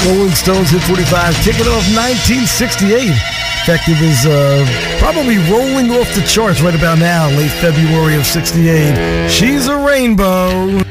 Rolling Stones Hit 45, kicking off 1968. In fact, it was probably rolling off the charts right about now, late February of 68. She's a Rainbow.